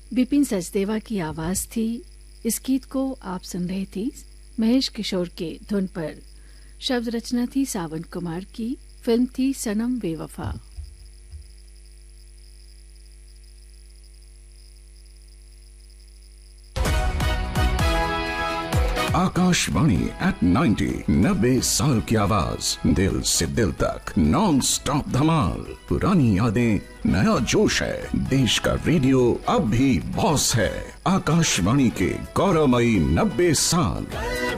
विपिन सचदेवा की आवाज थी। इस गीत को आप सुन रहे थे महेश किशोर के धुन पर। शब्द रचना थी सावन कुमार की। फिल्म थी सनम बेवफा। आकाशवाणी एट 90 साल की आवाज, दिल से दिल तक नॉन स्टॉप धमाल। पुरानी यादें, नया जोश है। देश का रेडियो अब भी बॉस है। आकाशवाणी के गौरवमयी 90 साल।